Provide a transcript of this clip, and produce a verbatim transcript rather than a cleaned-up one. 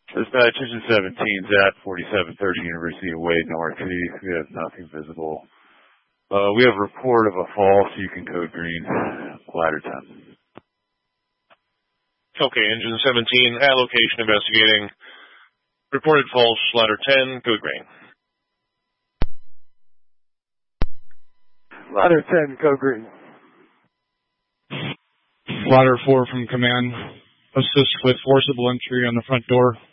Dispatch, Engine seventeen's at forty-seven thirty University Way Northeast. We have nothing visible. Uh, we have a report of a fall, so you can code green. Ladder ten. Okay, Engine seventeen, at location investigating. Reported false, ladder ten, code green. Ladder ten, code green. Ladder four from command. Assist with forcible entry on the front door.